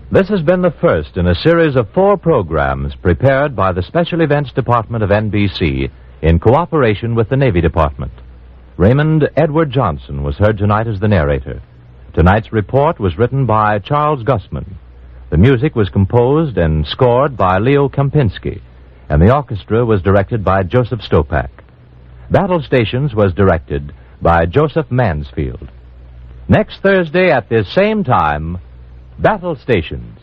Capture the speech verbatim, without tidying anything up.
This has been the first in a series of four programs prepared by the Special Events Department of N B C in cooperation with the Navy Department. Raymond Edward Johnson was heard tonight as the narrator. Tonight's report was written by Charles Gussman. The music was composed and scored by Leo Kempinski, and the orchestra was directed by Joseph Stopak. Battle Stations was directed by Joseph Mansfield. Next Thursday at this same time, Battle Stations.